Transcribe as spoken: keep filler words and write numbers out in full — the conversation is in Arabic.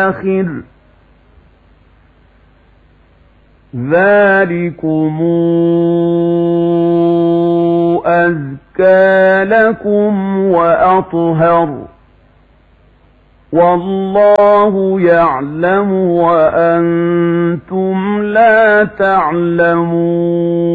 الآخر ذلكم أزكى لكم وأطهر والله يعلم وأنتم لا تعلمون